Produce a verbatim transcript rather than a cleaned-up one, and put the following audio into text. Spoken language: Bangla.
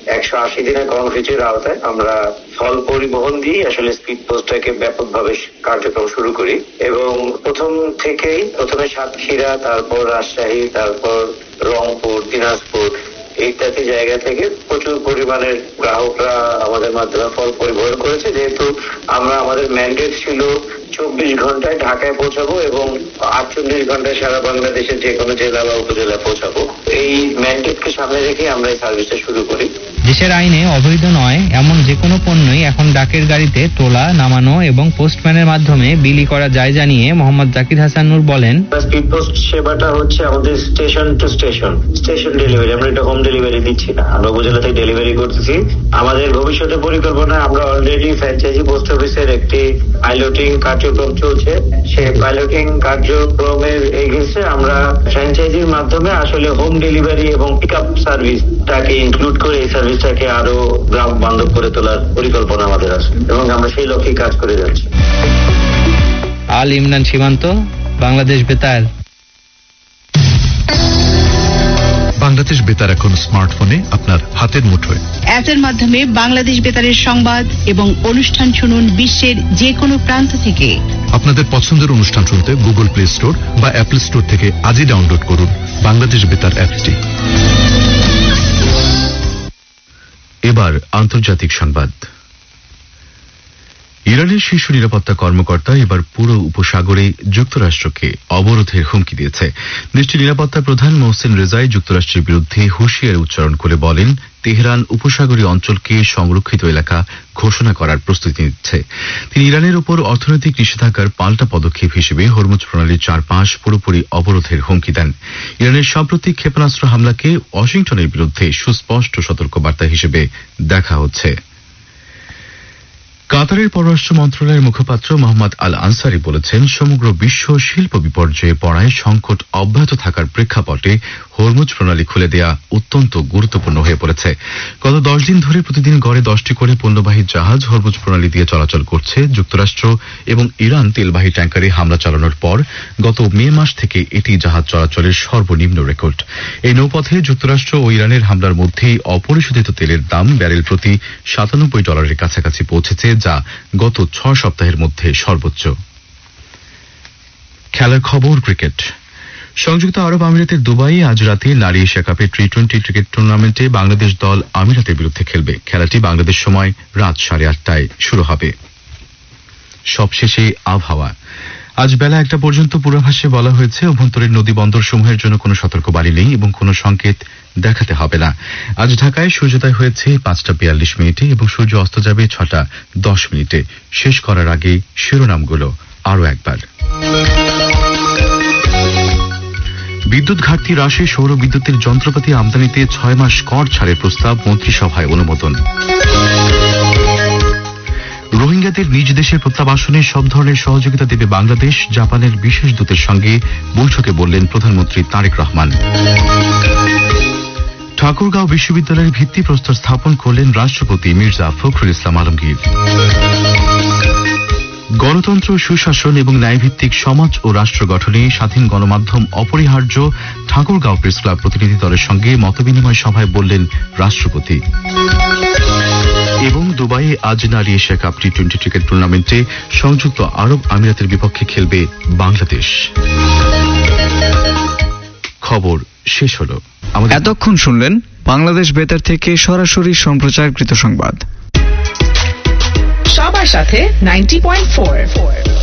একশো আশি দিনের কর্মসূচির আওতায় আমরা ফল পরিবহন দিয়ে আসলে স্পিড পোস্টটাকে ব্যাপকভাবে কার্যক্রম শুরু করি এবং প্রথম থেকেই প্রথমে সাতক্ষীরা, তারপর রাজশাহী, তারপর রংপুর, দিনাজপুর ইত্যাদি জায়গা থেকে প্রচুর পরিমাণের গ্রাহকরা আমাদের মাধ্যমে ফল পরিবহন করেছে। যেহেতু আমরা আমাদের ম্যান্ডেট ছিল চব্বিশ ঘন্টায় ঢাকায় পৌঁছাবো এবং আটচল্লিশ ঘন্টায় সারা বাংলাদেশের যে কোনো জেলা বা উপজেলায় পৌঁছাবো, এই ম্যান্ডেটকে সামনে রেখে আমরা এই সার্ভিসটা শুরু করি। দেশের আইনে অবৈধ নয় এমন যে কোনো পণ্যই এখন ডাকের গাড়িতে তোলা, নামানো এবং পোস্টম্যানের মাধ্যমে বিলি করা যায় জানিয়ে মোহাম্মদ জাকির হাসান নূর বলেন, স্পিড পোস্ট সেবাটা হচ্ছে আমাদের station two station station delivery. আমরা এটা হোম ডেলিভারি দিচ্ছি না, আমরা উপজেলা থেকে ডেলিভারি করতেছি। আমাদের ভবিষ্যতে পরিকল্পনা, আমরা অলরেডি ফ্র্যাঞ্চাইজি পোস্ট অফিসের একটি পাইলটিং কার্যক্রম চলছে। সেই পাইলটিং কার্যক্রমের এগেইনস্টে আমরা ফ্র্যাঞ্চাইজির মাধ্যমে আসলে হোম ডেলিভারি এবং পিক আপ সার্ভিসটাকে ইনক্লুড করে এই সার্ভিসটাকে আরো গ্রাম বান্ধব করে তোলার পরিকল্পনা আমাদের আছে এবং আমরা সেই লক্ষ্যে কাজ করে যাচ্ছি। আল ইমরান সীমান্ত, বাংলাদেশ বেতার। বাংলাদেশ বেতার এখন স্মার্টফোনে আপনার হাতের মুঠোয়। অ্যাপের মাধ্যমে বাংলাদেশ বেতারের সংবাদ এবং অনুষ্ঠান শুনুন বিশ্বের যে কোনো প্রান্ত থেকে। আপনাদের পছন্দের অনুষ্ঠান শুনতে গুগল প্লে স্টোর বা অ্যাপল স্টোর থেকে আজই ডাউনলোড করুন বাংলাদেশ বেতার অ্যাপটি। এবার আন্তর্জাতিক সংবাদ। ইরানের শীর্ষ নিরাপত্তা কর্মকর্তা এবার পুরো উপসাগরে যুক্তরাষ্ট্রকে অবরোধের হুমকি দিয়েছে। দেশটির নিরাপত্তা প্রধান মোহসেন রেজাই যুক্তরাষ্ট্রের বিরুদ্ধে হুঁশিয়ারি উচ্চারণ করে বলেন, তেহরান উপসাগরীয় অঞ্চলকে সংরক্ষিত এলাকা ঘোষণা করার প্রস্তুতি নিচ্ছে। তিনি ইরানের উপর অর্থনৈতিক নিষেধাজ্ঞার পাল্টা পদক্ষেপ হিসেবে হরমুজ প্রণালীর চারপাশ পুরোপুরি অবরোধের হুমকি দেন। ইরানের সাম্প্রতিক ক্ষেপণাস্ত্র হামলাকে ওয়াশিংটনের বিরুদ্ধে সুস্পষ্ট সতর্কবার্তা হিসেবে দেখা হচ্ছে। কাতারের পররাষ্ট্র মন্ত্রণালয়ের মুখপাত্র মোহাম্মদ আল আনসারি বলেছেন, সমগ্র বিশ্ব শিল্প বিপর্যয়ে পড়ায় সংকট অব্যাহত থাকার প্রেক্ষাপটে হরমুজ প্রণালী খুলে দেয়া অত্যন্ত গুরুত্বপূর্ণ হয়ে পড়েছে। গত দশ দিন ধরে প্রতিদিন গড়ে দশটি করে পণ্যবাহী জাহাজ হরমুজ প্রণালী দিয়ে চলাচল করছে। যুক্তরাষ্ট্র এবং ইরান তেলবাহী ট্যাঙ্কারে হামলা চালানোর পর গত মে মাস থেকে এটি জাহাজ চলাচলের সর্বনিম্ন রেকর্ড। এই নৌপথে যুক্তরাষ্ট্র ও ইরানের হামলার মধ্যেই অপরিশোধিত তেলের দাম ব্যারেল প্রতি সাতানব্বই ডলারের কাছাকাছি পৌঁছেছে, যা গত ছয় সপ্তাহের মধ্যে সর্বোচ্চ। খেলার খবর, ক্রিকেট। সংযুক্ত আরব আমিরাতের দুবাইয়ে আজ রাতে নারী এশিয়া কাপের টি টোয়েন্টি ক্রিকেট টুর্নামেন্টে বাংলাদেশ দল আমিরাতের বিরুদ্ধে খেলবে। খেলাটি বাংলাদেশ সময় রাত সাড়ে আটটায় শুরু হবে। সবশেষে আবহাওয়া। আজ বেলা একটা পর্যন্ত পূর্বাভাসে বলা হয়েছে, অভ্যন্তরীণ নদী বন্দর সমূহের জন্য কোনো সতর্কবাণী নেই এবং কোনো সংকেত দেখাতে হবে না। আজ ঢাকায় সূর্যোদয় হয়েছে পাঁচটা বিয়াল্লিশ মিনিটে এবং সূর্য অস্ত যাবে ছটা দশ মিনিটে। শেষ করার আগে শিরোনামগুলো আরো একবার। বিদ্যুৎ ঘাটতি হ্রাসে সৌর বিদ্যুতের যন্ত্রপাতি আমদানিতে ছয় মাস কর ছাড়ের প্রস্তাব মন্ত্রিসভায় অনুমোদন। রোহিঙ্গাদের নিজ দেশের প্রত্যাবাসনে সব ধরনের সহযোগিতা দেবে বাংলাদেশ, জাপানের বিশেষ দূতের সঙ্গে বৈঠকে বললেন প্রধানমন্ত্রী তারেক রহমান। ঠাকুরগাঁও বিশ্ববিদ্যালয়ের ভিত্তিপ্রস্তর স্থাপন করলেন রাষ্ট্রপতি মির্জা ফখরুল ইসলাম আলমগীর। গণতন্ত্র, সুশাসন এবং ন্যায়ভিত্তিক সমাজ ও রাষ্ট্র গঠনে স্বাধীন গণমাধ্যম অপরিহার্য, ঠাকুরগাঁও প্রেস ক্লাব প্রতিনিধি দলের সঙ্গে মতবিনিময় সভায় বললেন রাষ্ট্রপতি। এবং দুবাইয়ে আজ নারী Asia cup T twenty cricket টুর্নামেন্টে সংযুক্ত আরব আমিরাতের বিপক্ষে খেলবে বাংলাদেশ। খবর শেষ হল। এতক্ষণ শুনলেন বাংলাদেশ বেতার থেকে সরাসরি সম্প্রচারকৃত সংবাদ। সবার সাথে নাইনটি পয়েন্ট ফোর।